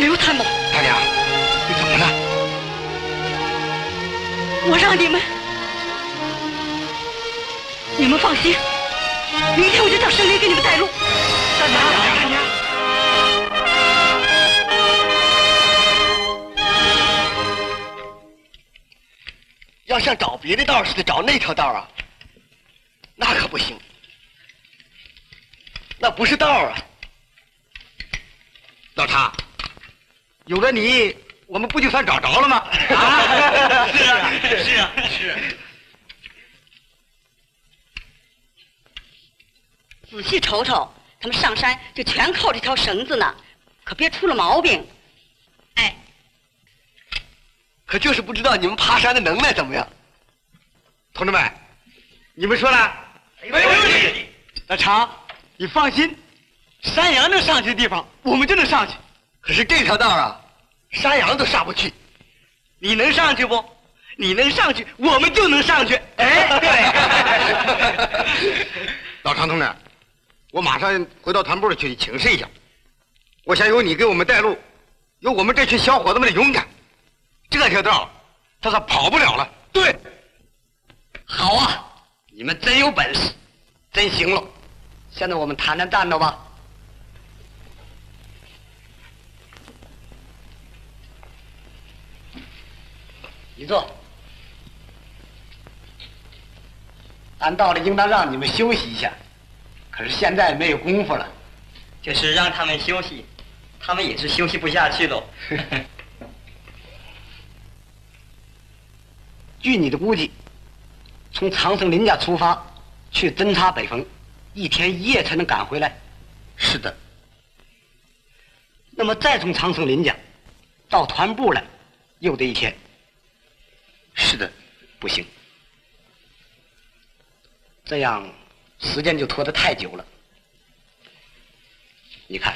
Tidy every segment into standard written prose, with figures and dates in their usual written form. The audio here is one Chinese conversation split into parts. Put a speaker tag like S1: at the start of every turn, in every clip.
S1: 刘参谋，
S2: 大娘，你怎么了？
S1: 我让你们放心，明天我就叫省里给你们带路。
S2: 大娘。要像找别的道似的找那条道啊，那可不行，那不是道啊。
S3: 老常，有了你，我们不就算找着了吗？
S2: 啊，是啊。
S1: 仔细瞅瞅，他们上山就全靠这条绳子呢，可别出了毛病。哎，
S2: 可就是不知道你们爬山的能耐怎么样。
S3: 同志们，你们说呢？
S2: 没问题。
S3: 老常，你放心，山羊能上去的地方，我们就能上去。
S2: 可是这条道啊，山羊都上不去。
S3: 你能上去不？你能上去，我们就能上去。哎，对。老常同志，我马上回到团部去请示一下。我想有你给我们带路，有我们这群小伙子们的勇敢，这条道他是跑不了了。对，
S2: 好啊，你们真有本事，真行了。现在我们谈谈战斗吧。你坐。按道理应当让你们休息一下，可是现在没有功夫了。
S4: 就是让他们休息，他们也是休息不下去喽。
S2: 据你的估计，从长生林家出发去侦察北峰，1天1夜才能赶回来。
S3: 是的。
S2: 那么再从长生林家到团部来，又得1天。
S3: 是的。
S2: 不行，这样时间就拖得太久了。你看，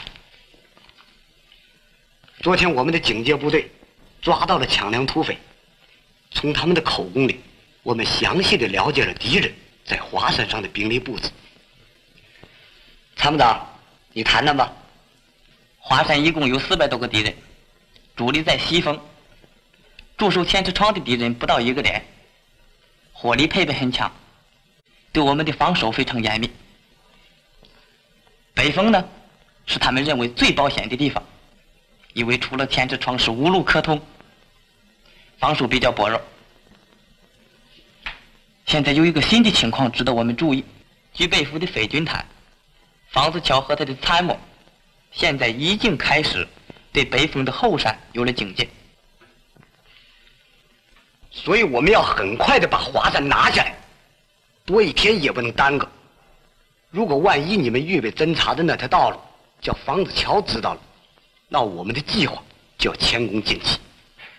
S2: 昨天我们的警戒部队抓到了抢粮土匪，从他们的口供里，我们详细的了解了敌人在华山上的兵力布置。参谋长，你谈谈吧。
S4: 华山一共有400多个敌人，主力在西峰，驻守前池窗的敌人不到1个连，火力配备很强，对我们的防守非常严密。北峰呢，是他们认为最保险的地方，因为除了前池窗是无路可通，防守比较薄弱。现在有一个新的情况值得我们注意，据北府的匪军谈，房子桥和他的参谋现在已经开始对北峰的后山有了警戒，
S2: 所以我们要很快的把华山拿下来，多1天也不能耽搁。如果万一你们预备侦察的那条道路叫房子桥知道了，那我们的计划就要前功尽弃。